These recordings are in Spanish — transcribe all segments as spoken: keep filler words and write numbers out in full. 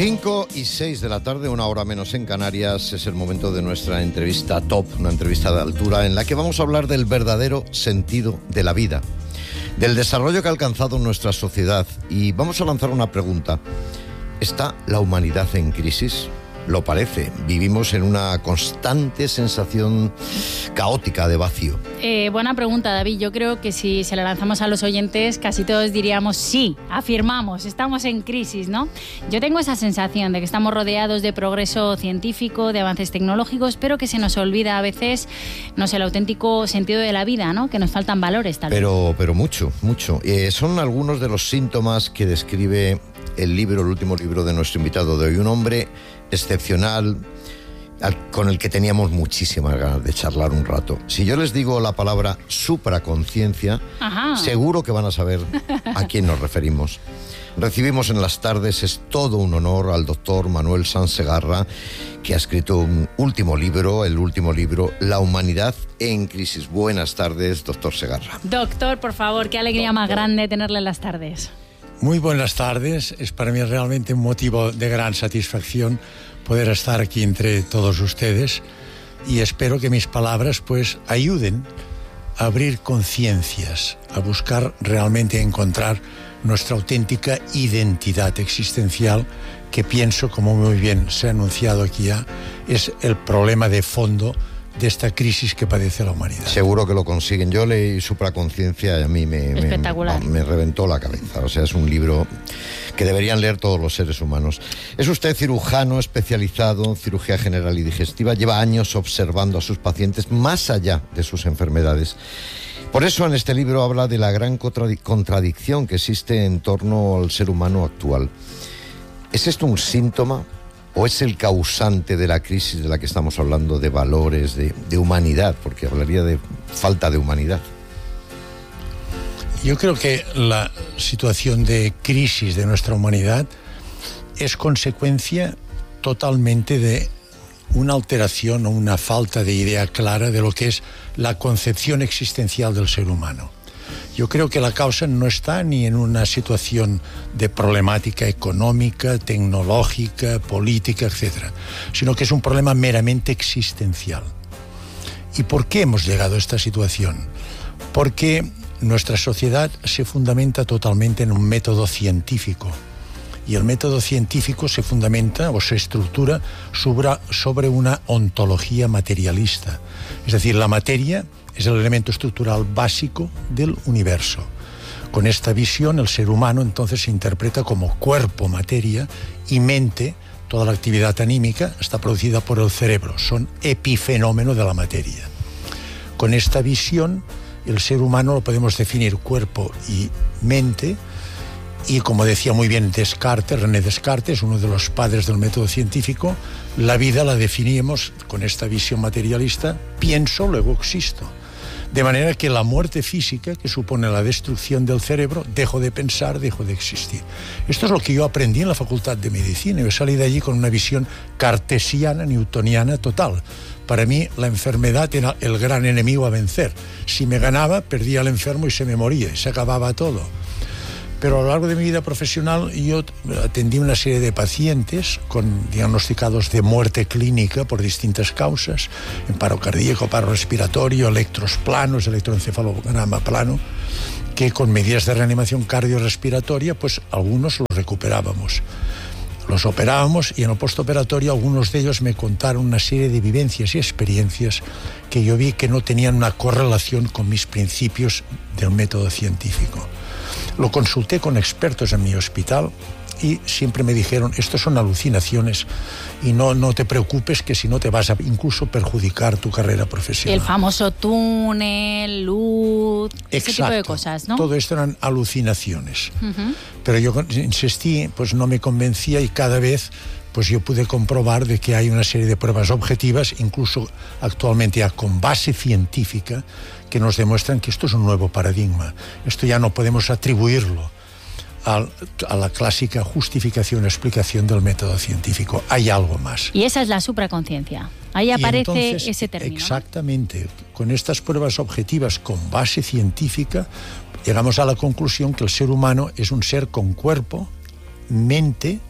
cinco y seis de la tarde, una hora menos en Canarias, es el momento de nuestra entrevista top, una entrevista de altura en la que vamos a hablar del verdadero sentido de la vida, del desarrollo que ha alcanzado nuestra sociedad, y vamos a lanzar una pregunta. ¿Está la humanidad en crisis? Lo parece. Vivimos en una constante sensación caótica de vacío. Eh, buena pregunta, David. Yo creo que si se la lanzamos a los oyentes, casi todos diríamos sí, afirmamos, estamos en crisis, ¿no? Yo tengo esa sensación de que estamos rodeados de progreso científico, de avances tecnológicos, pero que se nos olvida a veces, no sé, el auténtico sentido de la vida, ¿no? Que nos faltan valores, tal vez. Pero, pero mucho, mucho. Eh, son algunos de los síntomas que describe el libro, el último libro de nuestro invitado de hoy, un hombre excepcional, al, con el que teníamos muchísimas ganas de charlar un rato. Si yo les digo la palabra supraconciencia, Ajá. seguro que van a saber a quién nos referimos. Recibimos en las tardes, es todo un honor, al doctor Manuel Sanz Segarra, que ha escrito un último libro, el último libro, La humanidad en crisis. Buenas tardes, doctor Segarra. Doctor, por favor, qué alegría doctor. Más grande tenerle en las tardes. Muy buenas tardes, es para mí realmente un motivo de gran satisfacción poder estar aquí entre todos ustedes, y espero que mis palabras pues ayuden a abrir conciencias, a buscar realmente encontrar nuestra auténtica identidad existencial, que pienso, como muy bien se ha anunciado aquí ya, es el problema de fondo de esta crisis que padece la humanidad. Seguro que lo consiguen. Yo leí Supraconciencia y a mí me, Espectacular. me, me reventó la cabeza. O sea, es un libro que deberían leer todos los seres humanos. Es usted cirujano especializado en cirugía general y digestiva. Lleva años observando a sus pacientes más allá de sus enfermedades. Por eso en este libro habla de la gran contradicción que existe en torno al ser humano actual. ¿Es esto un síntoma o es el causante de la crisis de la que estamos hablando, de valores, de, de humanidad? Porque hablaría de falta de humanidad. Yo creo que la situación de crisis de nuestra humanidad es consecuencia totalmente de una alteración o una falta de idea clara de lo que es la concepción existencial del ser humano. Yo creo que la causa no está ni en una situación de problemática económica, tecnológica, política, etcétera, sino que es un problema meramente existencial. ¿Y por qué hemos llegado a esta situación? Porque nuestra sociedad se fundamenta totalmente en un método científico. Y el método científico se fundamenta o se estructura sobre, sobre una ontología materialista. Es decir, la materia es el elemento estructural básico del universo. Con esta visión, el ser humano entonces se interpreta como cuerpo, materia y mente. Toda la actividad anímica está producida por el cerebro, son epifenómeno de la materia. Con esta visión, el ser humano lo podemos definir cuerpo y mente. Y como decía muy bien Descartes, René Descartes, uno de los padres del método científico, la vida la definíamos con esta visión materialista: pienso, luego existo. De manera que la muerte física, que supone la destrucción del cerebro, dejo de pensar, dejo de existir. Esto es lo que yo aprendí en la Facultad de Medicina. Yo salí de allí con una visión cartesiana, newtoniana total. Para mí, la enfermedad era el gran enemigo a vencer. Si me ganaba, perdía al enfermo y se me moría, y se acababa todo. Pero a lo largo de mi vida profesional yo atendí una serie de pacientes con diagnosticados de muerte clínica por distintas causas, en paro cardíaco, paro respiratorio, electros planos, electroencefalograma plano, que con medidas de reanimación cardiorrespiratoria, pues algunos los recuperábamos. Los operábamos y en el postoperatorio algunos de ellos me contaron una serie de vivencias y experiencias que yo vi que no tenían una correlación con mis principios del método científico. Lo consulté con expertos en mi hospital y siempre me dijeron: esto son alucinaciones y no, no te preocupes, que si no te vas a incluso perjudicar tu carrera profesional. El famoso túnel, luz, Exacto. Ese tipo de cosas, ¿no? Todo esto eran alucinaciones. Uh-huh. Pero yo insistí, pues no me convencía, y cada vez pues yo pude comprobar de que hay una serie de pruebas objetivas, incluso actualmente ya con base científica, que nos demuestran que esto es un nuevo paradigma. Esto ya no podemos atribuirlo a, a la clásica justificación o explicación del método científico. Hay algo más. Y esa es la supraconciencia. Ahí aparece entonces, ese término. Exactamente. ¿No? Con estas pruebas objetivas con base científica, llegamos a la conclusión que el ser humano es un ser con cuerpo, mente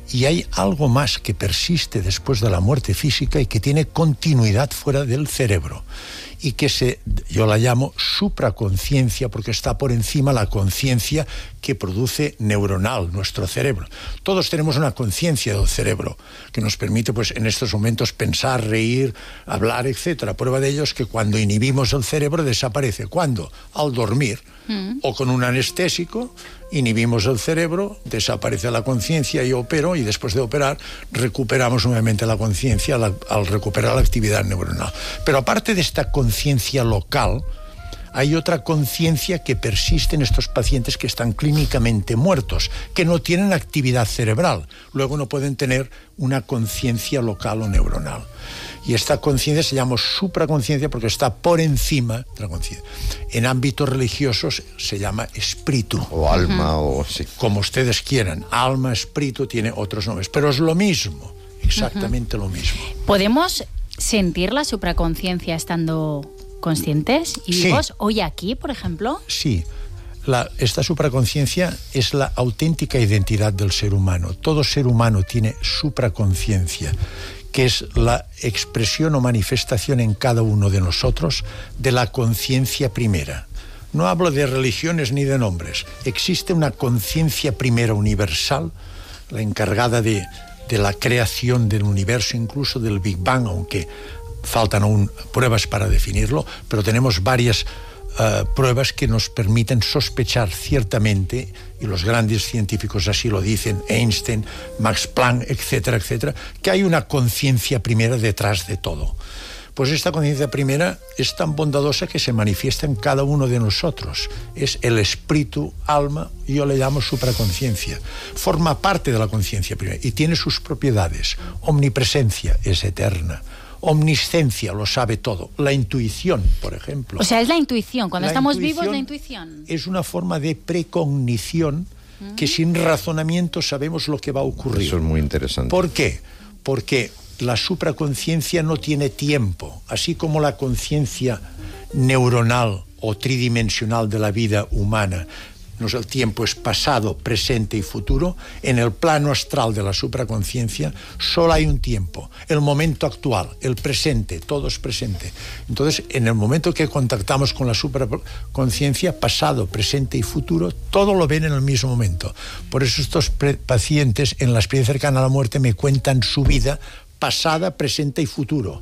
Y hay algo más que persiste después de la muerte física y que tiene continuidad fuera del cerebro. Y que se, yo la llamo supraconciencia, porque está por encima la conciencia que produce neuronal, nuestro cerebro. Todos tenemos una conciencia del cerebro que nos permite, pues, en estos momentos pensar, reír, hablar, etcétera. Prueba de ello es que cuando inhibimos el cerebro desaparece. ¿Cuándo? Al dormir. Mm. O con un anestésico inhibimos el cerebro, desaparece la conciencia y opero, y después de operar recuperamos nuevamente la conciencia al, al recuperar la actividad neuronal. Pero aparte de esta conciencia local, hay otra conciencia que persiste en estos pacientes que están clínicamente muertos, que no tienen actividad cerebral. Luego no pueden tener una conciencia local o neuronal. Y esta conciencia se llama supraconciencia porque está por encima de la conciencia. En ámbitos religiosos se llama espíritu. O alma, uh-huh. o sí. Como ustedes quieran. Alma, espíritu, tiene otros nombres. Pero es lo mismo, exactamente uh-huh. lo mismo. ¿Podemos sentir la supraconciencia estando conscientes y vivos? Sí. Hoy aquí, por ejemplo. Sí. La, esta supraconciencia es la auténtica identidad del ser humano. Todo ser humano tiene supraconciencia, que es la expresión o manifestación en cada uno de nosotros de la conciencia primera. No hablo de religiones ni de nombres. Existe una conciencia primera universal, la encargada de, de la creación del universo, incluso del Big Bang, aunque faltan aún pruebas para definirlo, pero tenemos varias uh, pruebas que nos permiten sospechar ciertamente, y los grandes científicos así lo dicen, Einstein, Max Planck, etcétera, etcétera, que hay una conciencia primera detrás de todo. Pues esta conciencia primera es tan bondadosa que se manifiesta en cada uno de nosotros. Es el espíritu, alma, yo le llamo supraconciencia. Forma parte de la conciencia primera y tiene sus propiedades. Omnipresencia, es eterna. Omniscencia, lo sabe todo. La intuición, por ejemplo. O sea, es la intuición. Cuando la estamos intuición vivos, la intuición. Es una forma de precognición uh-huh. que sin razonamiento sabemos lo que va a ocurrir. Eso es muy interesante. ¿Por qué? Porque la supraconciencia no tiene tiempo. Así como la conciencia neuronal o tridimensional de la vida humana, el tiempo es pasado, presente y futuro, en el plano astral de la supraconciencia solo hay un tiempo, el momento actual, el presente, todo es presente. Entonces, en el momento que contactamos con la supraconciencia, pasado, presente y futuro, todo lo ven en el mismo momento. Por eso estos pacientes en la experiencia cercana a la muerte me cuentan su vida pasada, presente y futuro.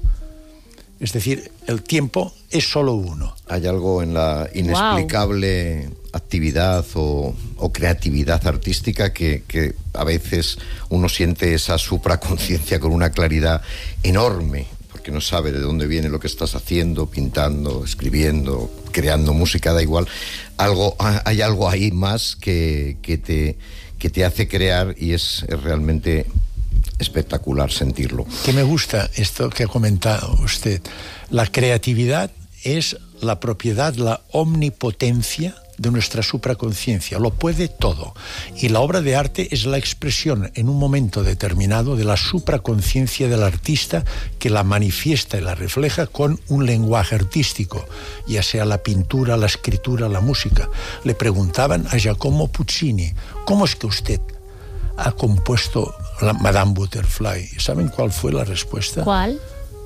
Es decir, el tiempo es solo uno. Hay algo en la inexplicable wow. actividad o, o creatividad artística que, que a veces uno siente esa supraconciencia con una claridad enorme, porque no sabe de dónde viene lo que estás haciendo, pintando, escribiendo, creando música, da igual. Algo, hay algo ahí más que, que, te, que te hace crear y es, es realmente espectacular sentirlo. Que me gusta esto que ha comentado usted. La creatividad es la propiedad, la omnipotencia de nuestra supraconciencia. Lo puede todo. Y la obra de arte es la expresión en un momento determinado de la supraconciencia del artista, que la manifiesta y la refleja con un lenguaje artístico, ya sea la pintura, la escritura, la música. Le preguntaban a Giacomo Puccini, ¿cómo es que usted ha compuesto la Madame Butterfly? ¿Saben cuál fue la respuesta? ¿Cuál?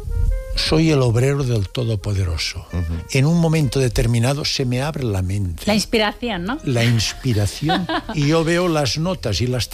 Soy el obrero del Todopoderoso. Uh-huh. En un momento determinado se me abre la mente. La inspiración, ¿no? La inspiración. Y yo veo las notas y las